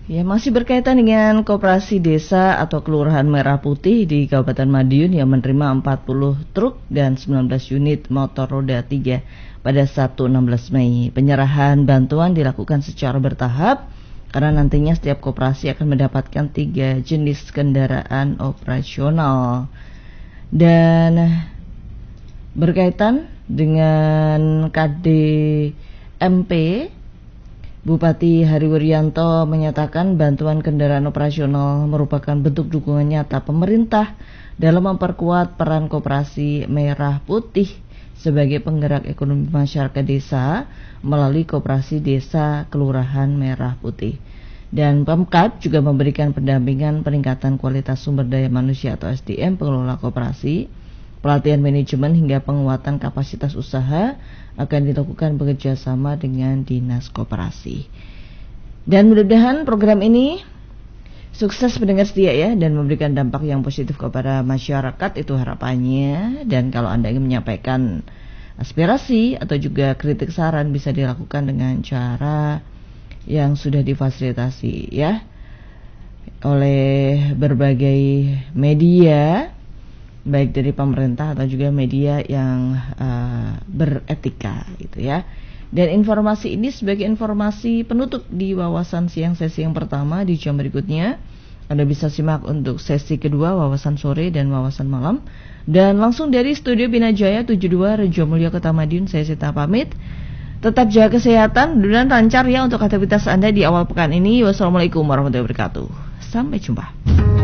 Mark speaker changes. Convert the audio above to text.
Speaker 1: Ya, masih berkaitan dengan koperasi desa atau Kelurahan Merah Putih di Kabupaten Madiun yang menerima 40 truk dan 19 unit motor roda 3 pada Sabtu 16 Mei. Penyerahan bantuan dilakukan secara bertahap karena nantinya setiap koperasi akan mendapatkan 3 jenis kendaraan operasional. Dan berkaitan dengan KDMP, Bupati Hari Wuryanto menyatakan bantuan kendaraan operasional merupakan bentuk dukungan nyata pemerintah dalam memperkuat peran koperasi Merah Putih sebagai penggerak ekonomi masyarakat desa melalui koperasi desa Kelurahan Merah Putih. Dan Pemkab juga memberikan pendampingan peningkatan kualitas sumber daya manusia atau SDM pengelola koperasi, pelatihan manajemen hingga penguatan kapasitas usaha akan dilakukan bekerjasama dengan dinas koperasi. Dan mudah-mudahan program ini sukses pendengar setia ya, dan memberikan dampak yang positif kepada masyarakat, itu harapannya. Dan kalau Anda ingin menyampaikan aspirasi atau juga kritik saran bisa dilakukan dengan cara yang sudah difasilitasi ya oleh berbagai media, baik dari pemerintah atau juga media yang beretika gitu ya. Dan informasi ini sebagai informasi penutup di wawasan siang sesi yang pertama. Di jam berikutnya Anda bisa simak untuk sesi kedua, wawasan sore dan wawasan malam. Dan langsung dari Studio Binajaya 72 Rejomulyo Kota Madiun, saya Sita pamit. Tetap jaga kesehatan dan lancar ya untuk aktivitas Anda di awal pekan ini. Wassalamualaikum warahmatullahi wabarakatuh. Sampai jumpa.